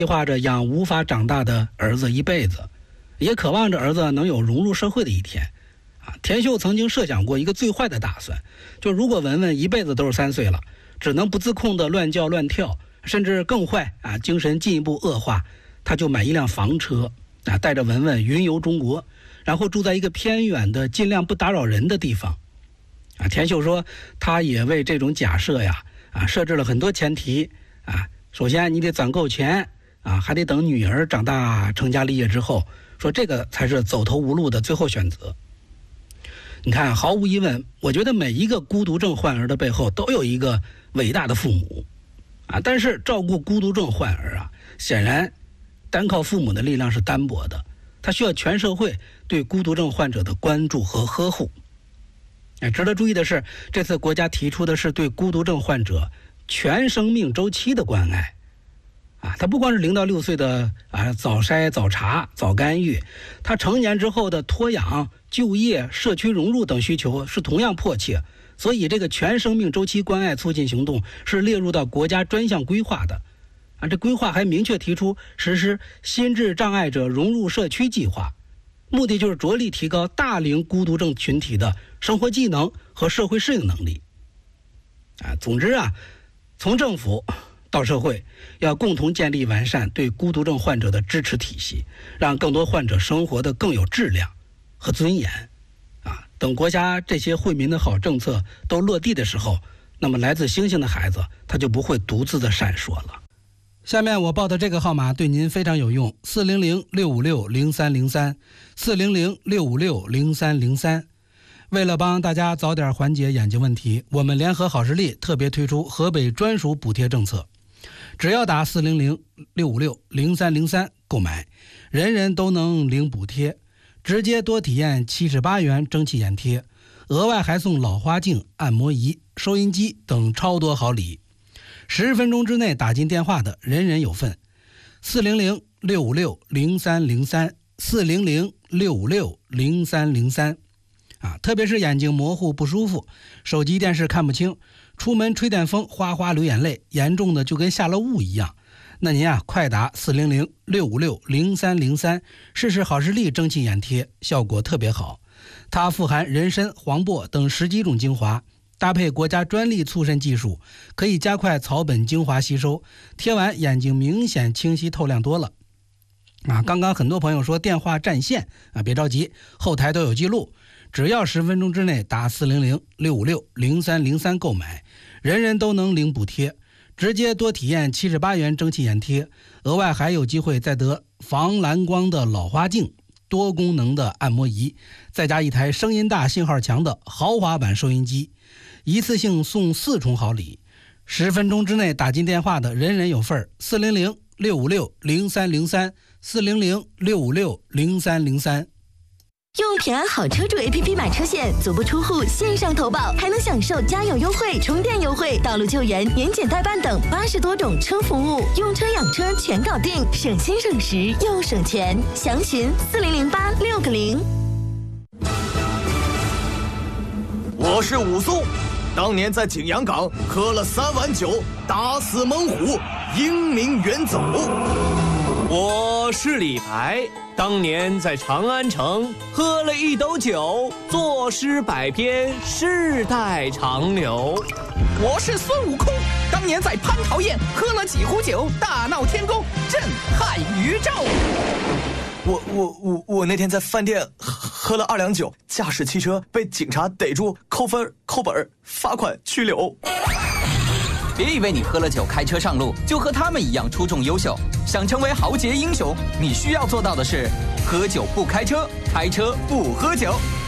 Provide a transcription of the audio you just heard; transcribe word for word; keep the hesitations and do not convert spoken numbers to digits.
计划着养无法长大的儿子一辈子，也渴望着儿子能有融入社会的一天。啊，田秀曾经设想过一个最坏的打算，就如果文文一辈子都是三岁了，只能不自控的乱叫乱跳，甚至更坏啊，精神进一步恶化，他就买一辆房车啊，带着文文云游中国，然后住在一个偏远的尽量不打扰人的地方。啊，田秀说他也为这种假设呀啊设置了很多前提啊，首先你得攒够钱啊，还得等女儿长大成家立业之后，说这个才是走投无路的最后选择。你看，毫无疑问，我觉得每一个孤独症患儿的背后都有一个伟大的父母啊，但是照顾孤独症患儿啊，显然单靠父母的力量是单薄的，他需要全社会对孤独症患者的关注和呵护。哎，值得注意的是，这次国家提出的是对孤独症患者全生命周期的关爱啊，他不光是零到六岁的啊早筛、早查、早干预，他成年之后的托养、就业、社区融入等需求是同样迫切，所以这个全生命周期关爱促进行动是列入到国家专项规划的啊。这规划还明确提出实施心智障碍者融入社区计划，目的就是着力提高大龄孤独症群体的生活技能和社会适应能力啊。总之啊，从政府到社会，要共同建立完善对孤独症患者的支持体系，让更多患者生活得更有质量和尊严啊。等国家这些惠民的好政策都落地的时候，那么来自星星的孩子他就不会独自的闪烁了。下面我报的这个号码对您非常有用，四零零六五六零三零三，四零零六五六零三零三。为了帮大家早点缓解眼睛问题，我们联合好视力特别推出河北专属补贴政策，只要打四零零六五六零三零三购买，人人都能领补贴，直接多体验七十八元蒸汽眼贴，额外还送老花镜、按摩仪、收音机等超多好礼。十分钟之内打进电话的人人有份。四零零六五六零三零三，四零零六五六零三零三。啊，特别是眼睛模糊不舒服，手机电视看不清，出门吹电风哗哗流眼泪，严重的就跟下了雾一样，那您啊快打四零零六五六零三零三试试好视力蒸汽眼贴，效果特别好。它富含人参、黄柏等十几种精华，搭配国家专利促渗技术，可以加快草本精华吸收，贴完眼睛明显清晰透亮多了。啊，刚刚很多朋友说电话占线啊，别着急，后台都有记录，只要十分钟之内打四零零六五六零三零三购买，人人都能领补贴，直接多体验七十八元蒸汽眼贴，额外还有机会再得防蓝光的老花镜、多功能的按摩仪，再加一台声音大、信号强的豪华版收音机，一次性送四重好礼。十分钟之内打进电话的人人有份。四零零六五六零三零三，四零零六五六零三零三。 用平安好车主 A P P 买车险，足不出户线上投保，还能享受加油优惠、充电优惠、道路救援、年检代办等八十多种车服务，用车养车全搞定，省心省时又省钱。详询四零零八六个零。 我是武松，当年在景阳岗喝了三碗酒，打死猛虎，英名远走。 我是李白，当年在长安城喝了一斗酒，作诗百篇，世代长流。 我是孙悟空，当年在蟠桃宴喝了几壶酒，大闹天宫，震撼宇宙。 我我我我那天在饭店喝了二两酒，驾驶汽车被警察逮住，扣分、扣本、罚款、拘留。 别以为你喝了酒开车上路就和他们一样出众优秀，想成为豪杰英雄，你需要做到的是：喝酒不开车，开车不喝酒。